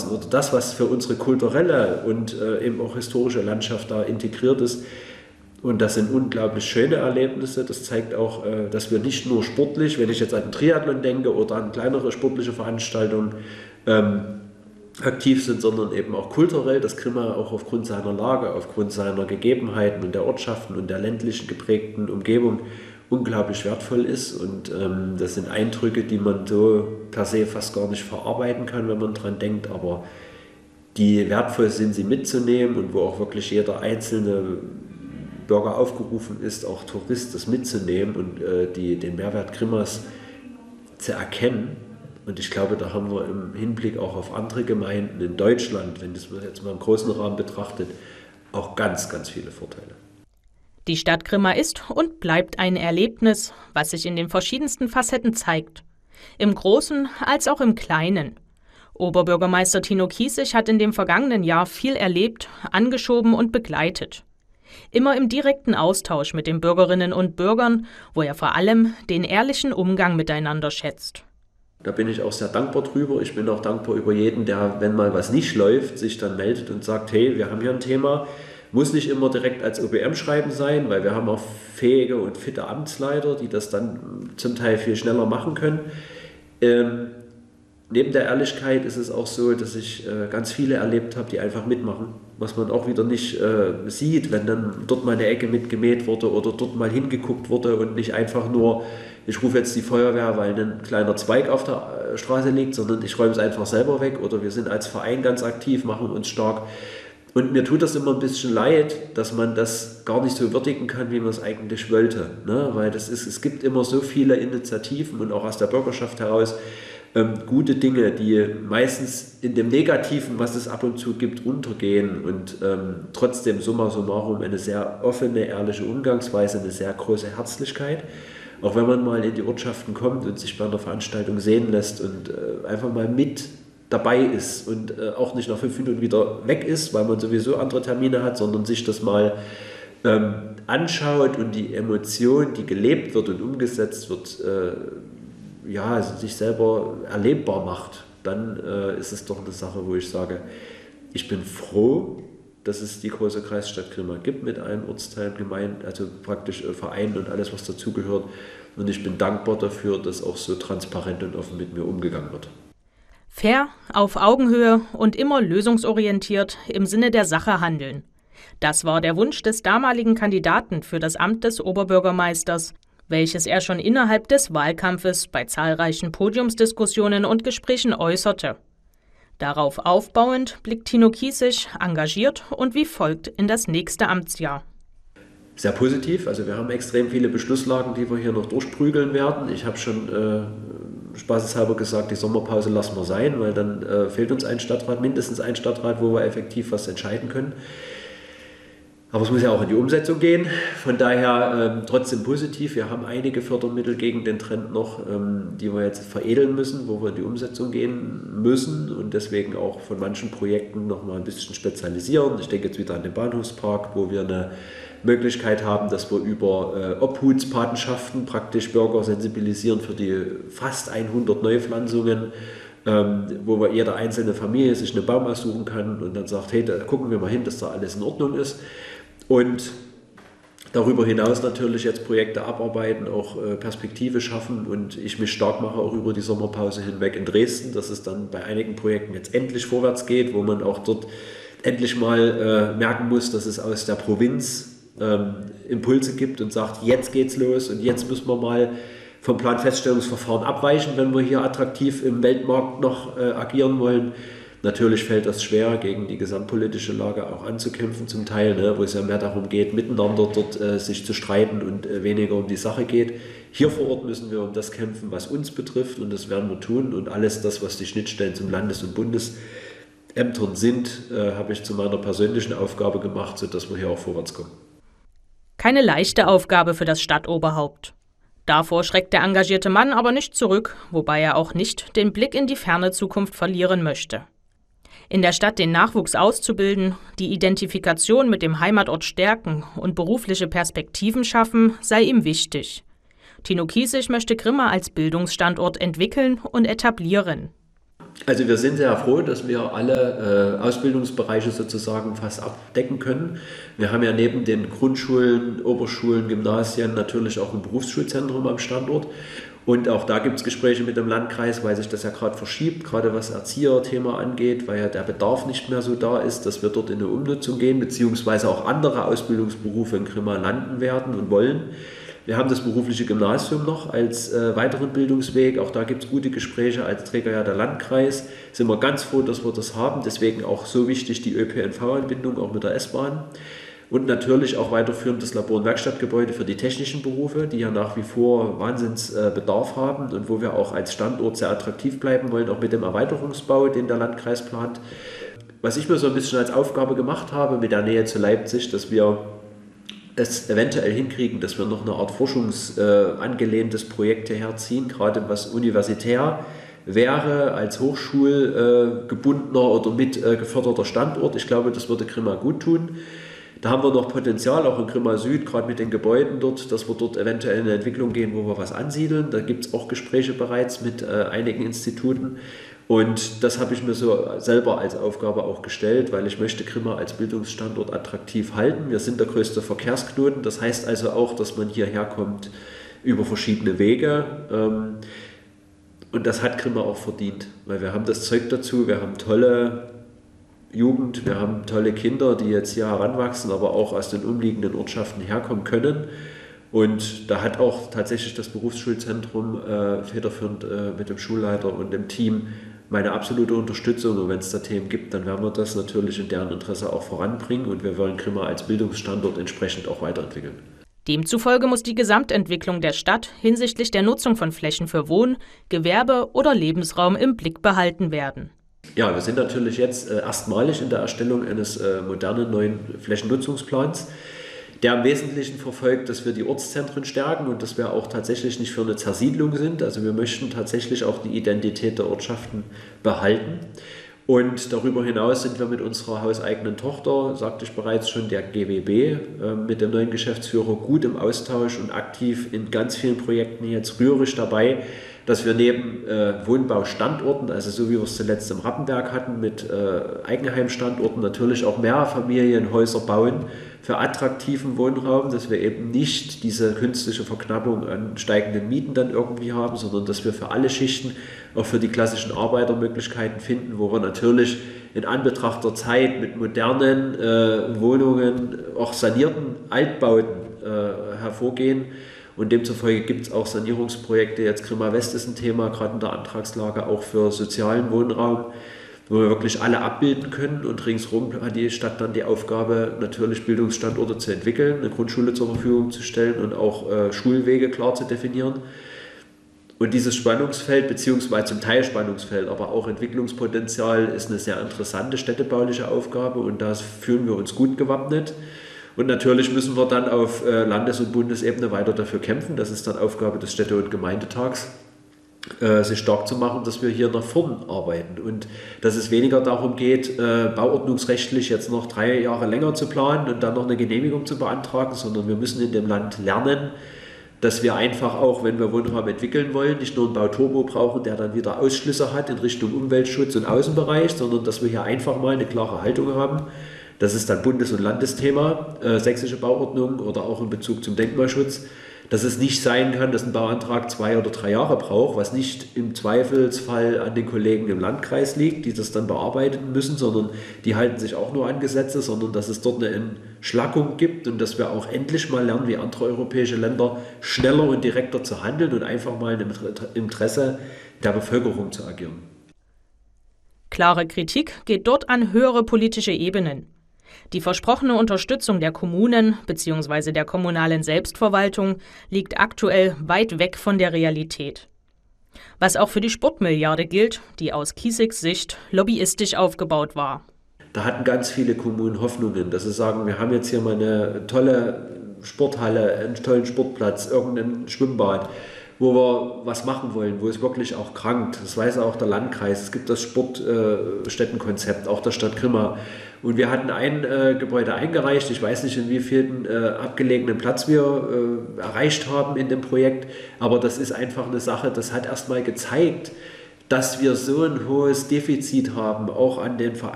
Straßen oder das, was für unsere kulturelle und eben auch historische Landschaft da integriert ist. Und das sind unglaublich schöne Erlebnisse. Das zeigt auch, dass wir nicht nur sportlich, wenn ich jetzt an den Triathlon denke oder an kleinere sportliche Veranstaltungen, aktiv sind, sondern eben auch kulturell, dass Grimma auch aufgrund seiner Lage, aufgrund seiner Gegebenheiten und der Ortschaften und der ländlichen geprägten Umgebung unglaublich wertvoll ist. Und das sind Eindrücke, die man so per se fast gar nicht verarbeiten kann, wenn man dran denkt, aber die wertvoll sind, sie mitzunehmen und wo auch wirklich jeder einzelne Bürger aufgerufen ist, auch Tourist das mitzunehmen und den Mehrwert Grimmas zu erkennen. Und ich glaube, da haben wir im Hinblick auch auf andere Gemeinden in Deutschland, wenn das man jetzt mal im großen Rahmen betrachtet, auch ganz, ganz viele Vorteile. Die Stadt Grimma ist und bleibt ein Erlebnis, was sich in den verschiedensten Facetten zeigt. Im Großen als auch im Kleinen. Oberbürgermeister Tino Kiesig hat in dem vergangenen Jahr viel erlebt, angeschoben und begleitet. Immer im direkten Austausch mit den Bürgerinnen und Bürgern, wo er vor allem den ehrlichen Umgang miteinander schätzt. Da bin ich auch sehr dankbar drüber. Ich bin auch dankbar über jeden, der, wenn mal was nicht läuft, sich dann meldet und sagt, hey, wir haben hier ein Thema. Muss nicht immer direkt als OBM-Schreiben sein, weil wir haben auch fähige und fitte Amtsleiter, die das dann zum Teil viel schneller machen können. Neben der Ehrlichkeit ist es auch so, dass ich ganz viele erlebt habe, die einfach mitmachen, was man auch wieder nicht sieht, wenn dann dort mal eine Ecke mitgemäht wurde oder dort mal hingeguckt wurde und nicht einfach nur, ich rufe jetzt die Feuerwehr, weil ein kleiner Zweig auf der Straße liegt, sondern ich räume es einfach selber weg oder wir sind als Verein ganz aktiv, machen uns stark. Und mir tut das immer ein bisschen leid, dass man das gar nicht so würdigen kann, wie man es eigentlich wollte. Ne? Weil es gibt immer so viele Initiativen und auch aus der Bürgerschaft heraus gute Dinge, die meistens in dem Negativen, was es ab und zu gibt, untergehen und trotzdem summa summarum eine sehr offene, ehrliche Umgangsweise, eine sehr große Herzlichkeit. Auch wenn man mal in die Ortschaften kommt und sich bei einer Veranstaltung sehen lässt und einfach mal mit dabei ist und auch nicht nach 5 Minuten wieder weg ist, weil man sowieso andere Termine hat, sondern sich das mal anschaut und die Emotion, die gelebt wird und umgesetzt wird, also sich selber erlebbar macht, dann ist es doch eine Sache, wo ich sage, ich bin froh, dass es die große Kreisstadt Grimma gibt mit allen Ortsteilen, Gemeinden, also praktisch Vereinen und alles, was dazugehört. Und ich bin dankbar dafür, dass auch so transparent und offen mit mir umgegangen wird. Fair, auf Augenhöhe und immer lösungsorientiert im Sinne der Sache handeln. Das war der Wunsch des damaligen Kandidaten für das Amt des Oberbürgermeisters, welches er schon innerhalb des Wahlkampfes bei zahlreichen Podiumsdiskussionen und Gesprächen äußerte. Darauf aufbauend blickt Tino Kiesig engagiert und wie folgt in das nächste Amtsjahr. Sehr positiv, also wir haben extrem viele Beschlusslagen, die wir hier noch durchprügeln werden. Ich habe schon spaßeshalber gesagt, die Sommerpause lassen wir sein, weil dann fehlt uns ein Stadtrat, mindestens ein Stadtrat, wo wir effektiv was entscheiden können. Aber es muss ja auch in die Umsetzung gehen. Von daher trotzdem positiv. Wir haben einige Fördermittel gegen den Trend noch, die wir jetzt veredeln müssen, wo wir in die Umsetzung gehen müssen und deswegen auch von manchen Projekten noch mal ein bisschen spezialisieren. Ich denke jetzt wieder an den Bahnhofspark, wo wir eine Möglichkeit haben, dass wir über Obhutspatenschaften praktisch Bürger sensibilisieren für die fast 100 Neupflanzungen, wo wir jede einzelne Familie sich einen Baum aussuchen kann und dann sagt, hey, da gucken wir mal hin, dass da alles in Ordnung ist. Und darüber hinaus natürlich jetzt Projekte abarbeiten, auch Perspektive schaffen und ich mich stark mache auch über die Sommerpause hinweg in Dresden, dass es dann bei einigen Projekten jetzt endlich vorwärts geht, wo man auch dort endlich mal merken muss, dass es aus der Provinz Impulse gibt und sagt, jetzt geht's los und jetzt müssen wir mal vom Planfeststellungsverfahren abweichen, wenn wir hier attraktiv im Weltmarkt noch agieren wollen. Natürlich fällt das schwer, gegen die gesamtpolitische Lage auch anzukämpfen zum Teil, wo es ja mehr darum geht, miteinander dort sich zu streiten und weniger um die Sache geht. Hier vor Ort müssen wir um das kämpfen, was uns betrifft und das werden wir tun. Und alles das, was die Schnittstellen zum Landes- und Bundesämtern sind, habe ich zu meiner persönlichen Aufgabe gemacht, sodass wir hier auch vorwärts kommen. Keine leichte Aufgabe für das Stadtoberhaupt. Davor schreckt der engagierte Mann aber nicht zurück, wobei er auch nicht den Blick in die ferne Zukunft verlieren möchte. In der Stadt den Nachwuchs auszubilden, die Identifikation mit dem Heimatort stärken und berufliche Perspektiven schaffen, sei ihm wichtig. Tino Kiesig möchte Grimma als Bildungsstandort entwickeln und etablieren. Also wir sind sehr froh, dass wir alle Ausbildungsbereiche sozusagen fast abdecken können. Wir haben ja neben den Grundschulen, Oberschulen, Gymnasien natürlich auch ein Berufsschulzentrum am Standort. Und auch da gibt es Gespräche mit dem Landkreis, weil sich das ja gerade verschiebt, gerade was Erzieherthema angeht, weil ja der Bedarf nicht mehr so da ist, dass wir dort in eine Umnutzung gehen, beziehungsweise auch andere Ausbildungsberufe in Grimma landen werden und wollen. Wir haben das berufliche Gymnasium noch als weiteren Bildungsweg. Auch da gibt es gute Gespräche als Träger ja der Landkreis. Sind wir ganz froh, dass wir das haben. Deswegen auch so wichtig die ÖPNV-Anbindung, auch mit der S-Bahn. Und natürlich auch weiterführend das Labor- und Werkstattgebäude für die technischen Berufe, die ja nach wie vor Wahnsinnsbedarf haben und wo wir auch als Standort sehr attraktiv bleiben wollen, auch mit dem Erweiterungsbau, den der Landkreis plant. Was ich mir so ein bisschen als Aufgabe gemacht habe mit der Nähe zu Leipzig, dass wir es eventuell hinkriegen, dass wir noch eine Art forschungsangelehntes Projekt herziehen, gerade was universitär wäre, als hochschulgebundener oder mit geförderter Standort. Ich glaube, das würde Grimma gut tun. Da haben wir noch Potenzial, auch in Grimma Süd, gerade mit den Gebäuden dort, dass wir dort eventuell in eine Entwicklung gehen, wo wir was ansiedeln. Da gibt es auch Gespräche bereits mit einigen Instituten. Und das habe ich mir so selber als Aufgabe auch gestellt, weil ich möchte Grimma als Bildungsstandort attraktiv halten. Wir sind der größte Verkehrsknoten. Das heißt also auch, dass man hierher kommt über verschiedene Wege. Und das hat Grimma auch verdient, weil wir haben das Zeug dazu. Wir haben tolle Jugend, wir haben tolle Kinder, die jetzt hier heranwachsen, aber auch aus den umliegenden Ortschaften herkommen können. Und da hat auch tatsächlich das Berufsschulzentrum federführend mit dem Schulleiter und dem Team meine absolute Unterstützung. Und wenn es da Themen gibt, dann werden wir das natürlich in deren Interesse auch voranbringen. Und wir wollen Grimma als Bildungsstandort entsprechend auch weiterentwickeln. Demzufolge muss die Gesamtentwicklung der Stadt hinsichtlich der Nutzung von Flächen für Wohn-, Gewerbe- oder Lebensraum im Blick behalten werden. Ja, wir sind natürlich jetzt erstmalig in der Erstellung eines modernen neuen Flächennutzungsplans, der im Wesentlichen verfolgt, dass wir die Ortszentren stärken und dass wir auch tatsächlich nicht für eine Zersiedlung sind. Also wir möchten tatsächlich auch die Identität der Ortschaften behalten. Und darüber hinaus sind wir mit unserer hauseigenen Tochter, sagte ich bereits schon, der GWB, mit dem neuen Geschäftsführer gut im Austausch und aktiv in ganz vielen Projekten jetzt rührig dabei, dass wir neben Wohnbaustandorten, also so wie wir es zuletzt im Rappenberg hatten, mit Eigenheimstandorten natürlich auch Mehrfamilienhäuser bauen für attraktiven Wohnraum, dass wir eben nicht diese künstliche Verknappung an steigenden Mieten dann irgendwie haben, sondern dass wir für alle Schichten, auch für die klassischen Arbeitermöglichkeiten finden, wo wir natürlich in Anbetracht der Zeit mit modernen Wohnungen, auch sanierten Altbauten hervorgehen. Und demzufolge gibt es auch Sanierungsprojekte. Jetzt Grimma West ist ein Thema, gerade in der Antragslage auch für sozialen Wohnraum, wo wir wirklich alle abbilden können. Und ringsherum hat die Stadt dann die Aufgabe, natürlich Bildungsstandorte zu entwickeln, eine Grundschule zur Verfügung zu stellen und auch Schulwege klar zu definieren. Und dieses Spannungsfeld, beziehungsweise zum Teil Spannungsfeld, aber auch Entwicklungspotenzial, ist eine sehr interessante städtebauliche Aufgabe und da fühlen wir uns gut gewappnet. Und natürlich müssen wir dann auf Landes- und Bundesebene weiter dafür kämpfen. Das ist dann Aufgabe des Städte- und Gemeindetags, sich stark zu machen, dass wir hier nach vorn arbeiten. Und dass es weniger darum geht, bauordnungsrechtlich jetzt noch 3 Jahre länger zu planen und dann noch eine Genehmigung zu beantragen, sondern wir müssen in dem Land lernen, dass wir einfach auch, wenn wir Wohnraum entwickeln wollen, nicht nur einen Bauturbo brauchen, der dann wieder Ausschlüsse hat in Richtung Umweltschutz und Außenbereich, sondern dass wir hier einfach mal eine klare Haltung haben. Das ist dann Bundes- und Landesthema, sächsische Bauordnung oder auch in Bezug zum Denkmalschutz, dass es nicht sein kann, dass ein Bauantrag 2 oder 3 Jahre braucht, was nicht im Zweifelsfall an den Kollegen im Landkreis liegt, die das dann bearbeiten müssen, sondern die halten sich auch nur an Gesetze, sondern dass es dort eine Entschlackung gibt und dass wir auch endlich mal lernen, wie andere europäische Länder schneller und direkter zu handeln und einfach mal im Interesse der Bevölkerung zu agieren. Klare Kritik geht dort an höhere politische Ebenen. Die versprochene Unterstützung der Kommunen bzw. der kommunalen Selbstverwaltung liegt aktuell weit weg von der Realität. Was auch für die Sportmilliarde gilt, die aus Kiesigs Sicht lobbyistisch aufgebaut war. Da hatten ganz viele Kommunen Hoffnungen, dass sie sagen, wir haben jetzt hier mal eine tolle Sporthalle, einen tollen Sportplatz, irgendein Schwimmbad, wo wir was machen wollen, wo es wirklich auch krankt. Das weiß auch der Landkreis. Es gibt das Sportstättenkonzept, auch der Stadt Grimma. Und wir hatten ein Gebäude eingereicht. Ich weiß nicht, in wie vielen abgelegenen Platz wir erreicht haben in dem Projekt. Aber das ist einfach eine Sache, das hat erstmal gezeigt, dass wir so ein hohes Defizit haben, auch an den